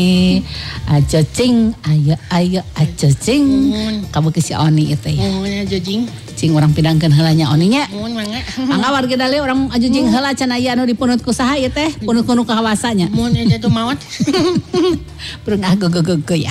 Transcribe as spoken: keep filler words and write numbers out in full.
Acocing, ayo ayo acocing. Kamu ke si Oni itu ya. Mun ajojing. Cing orang pidangkeun heula nya Oni nya. Mun mangga. Angga warga dale orang ajojing heula can aya anu dipunut ku saha ieu teh? Punut-punut ka hawasanya. Mun eta tuh maot. Burung agogogogo ya.